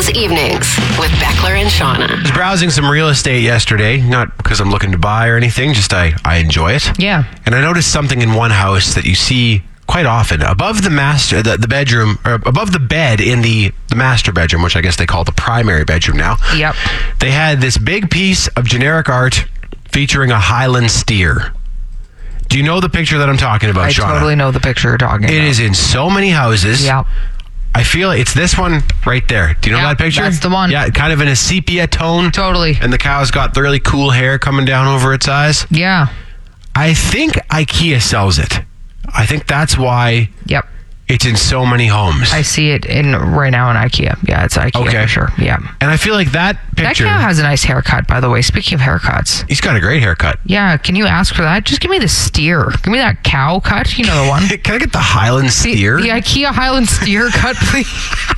Mo's Evenings with Beckler and Shauna. I was browsing some real estate yesterday, not because I'm looking to buy or anything, just I enjoy it. Yeah. And I noticed something in one house that you see quite often above the bedroom, or above the bed in the master bedroom, which I guess they call the primary bedroom now. Yep. They had this big piece of generic art featuring a Highland steer. Do you know the picture that I'm talking about, Shauna? I totally know the picture you're talking about. It is in so many houses. Yep. I feel it's this one right there. Do you know that picture? That's the one. Yeah, kind of in a sepia tone. Totally. And the cow's got the really cool hair coming down over its eyes. Yeah. I think IKEA sells it. I think that's why Yep. it's in so many homes. I see it right now in IKEA. Yeah, it's IKEA for sure. Yeah. And I feel like that picture... That cow has a nice haircut, by the way. Speaking of haircuts. He's got a great haircut. Yeah, can you ask for that? Just give me the steer. Give me that cow cut. You know the one. Can I get the Highland steer? The IKEA Highland steer cut, please.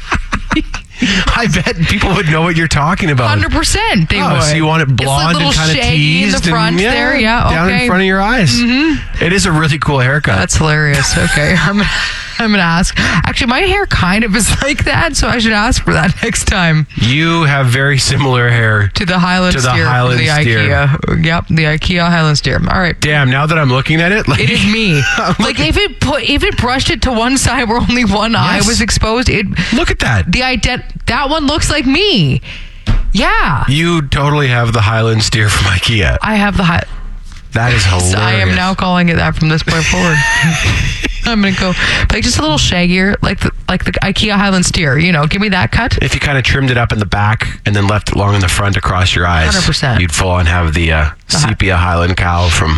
I bet people would know what you're talking about. 100% they would. So you want it blonde and kind of teased in the front and, there, yeah, down in front of your eyes. Mm-hmm. It is a really cool haircut. That's hilarious. Okay, I'm gonna ask. Actually, my hair kind of is like that, so I should ask for that next time. You have very similar hair to the Highland steer Highland from the steer. IKEA. Yep, the IKEA Highland steer. All right. Damn, now that I'm looking at it, like, it is me. Like if it brushed it to one side where only one eye was exposed, look at that. That one looks like me. Yeah. You totally have the Highland steer from IKEA. I have the That is hilarious. I am now calling it that from this point forward. I'm gonna go like just a little shaggier, like the IKEA Highland steer. You know, give me that cut. If you kind of trimmed it up in the back and then left it long in the front across your eyes, 100%. You'd full on have the sepia Highland cow from.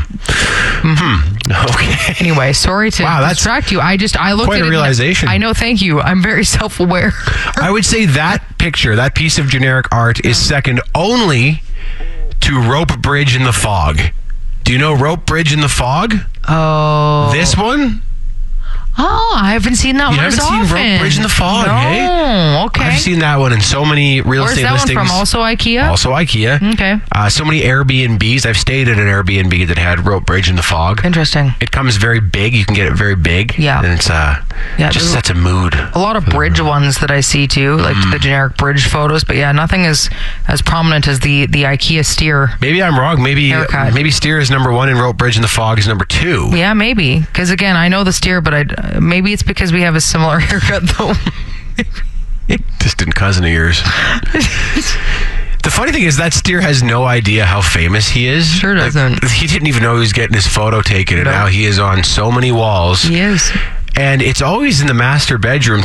Okay. Anyway, sorry to distract you. I looked quite at a realization. I know. Thank you. I'm very self-aware. I would say that picture, that piece of generic art, is second only to Rope Bridge in the Fog. Do you know Rope Bridge in the Fog? Oh. This one? Oh, I haven't seen that one as often. You haven't seen Rope Bridge in the Fog, hey? Okay. I've seen that one in so many real estate listings. Where's that one from? Also IKEA? Also IKEA. Okay. So many Airbnbs. I've stayed at an Airbnb that had Rope Bridge in the Fog. Interesting. It comes very big. You can get it very big. Yeah. And it's just sets a mood. A lot of bridge ones that I see too, like the generic bridge photos. But yeah, nothing as prominent as the IKEA steer. Maybe I'm wrong. Maybe steer is number one and Rope Bridge in the Fog is number two. Yeah, maybe. Because again, I know the steer, but maybe it's because we have a similar haircut though. Distant cousin of yours. The funny thing is that steer has no idea how famous he is. Sure doesn't. He didn't even know he was getting his photo taken, and now he is on so many walls. He is. And it's always in the master bedroom